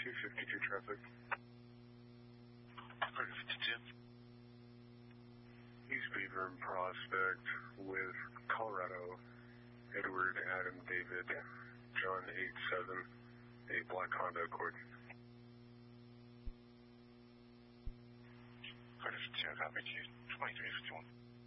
252 traffic. Target 52. East Beaver and Prospect with Colorado, Edward, Adam, David, John 87, a black Honda Accord. Target 52, copy 2351.